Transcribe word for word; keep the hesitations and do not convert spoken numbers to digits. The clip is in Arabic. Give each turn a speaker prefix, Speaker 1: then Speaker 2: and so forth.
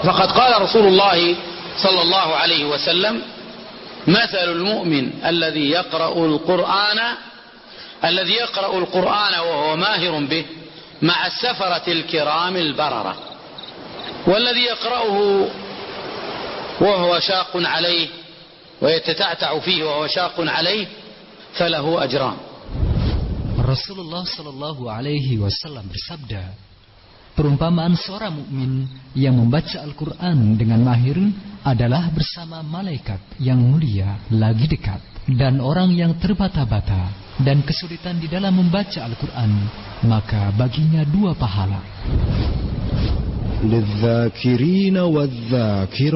Speaker 1: فقد قال رسول الله صلى الله عليه وسلم: مثل المؤمن الذي يقرأ القرآن الذي يقرأ القرآن وهو ماهر به مع السفرة الكرام البررة، والذي يقرأه وهو شاق عليه ويتتعتع فيه وهو شاق عليه فله أجران.
Speaker 2: Rasulullah Shallallahu Alaihi Wasallam bersabda, perumpamaan seorang mukmin yang membaca Al-Quran dengan mahir adalah bersama malaikat yang mulia lagi dekat, dan orang yang terbata-bata dan kesulitan di dalam membaca Al-Quran, maka baginya dua pahala.